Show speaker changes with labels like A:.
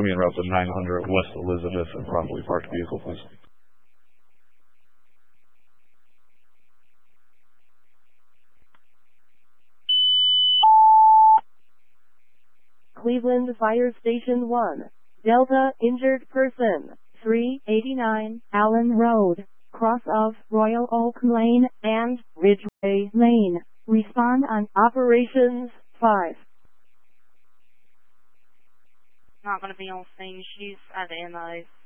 A: me en route to 900 West Elizabeth and properly parked vehicle, please.
B: Cleveland Fire Station 1. Delta, injured person, 389 Allen Road, cross of Royal Oak Lane and Ridgeway Lane. Respond on Operations 5.
C: Not going to be on scene. She's at the MO.